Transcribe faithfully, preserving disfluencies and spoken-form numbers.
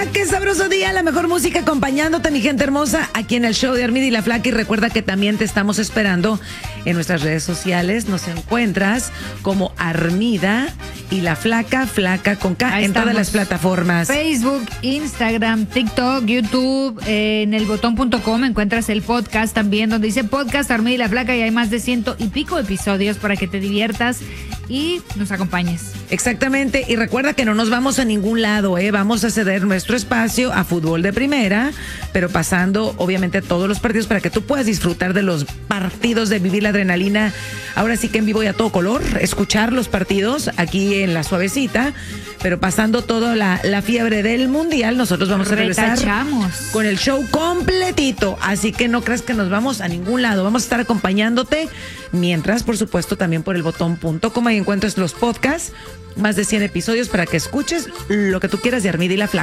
qué sabroso día, la mejor música acompañándote, mi gente hermosa, aquí en el show de Armida y la Flaca. Y recuerda que también te estamos esperando en nuestras redes sociales. Nos encuentras como Armida y la Flaca, Flaca con K, Ahí en estamos. todas las plataformas. Facebook, Instagram, TikTok, YouTube, eh, en el botón punto com encuentras el podcast también, donde dice podcast Armida y la Flaca, y hay más de ciento y pico episodios para que te diviertas y nos acompañes. Exactamente, y recuerda que no nos vamos a ningún lado, ¿eh? Vamos a ceder nuestro espacio a fútbol de primera, pero pasando obviamente a todos los partidos para que tú puedas disfrutar de los partidos, de vivir la adrenalina, ahora sí que en vivo y a todo color, escuchar los partidos aquí en la suavecita, pero pasando toda la, la fiebre del mundial, nosotros vamos a regresar Retachamos. con el show completito, así que no creas que nos vamos a ningún lado, vamos a estar acompañándote, mientras por supuesto también por el botón punto com ahí encuentras los podcasts, más de cien episodios para que escuches lo que tú quieras de Armida y la Flaca.